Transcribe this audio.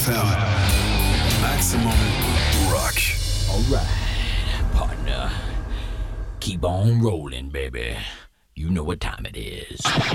FM. Maximum Rock. Alright, partner. Keep on rolling, baby. You know what time it is.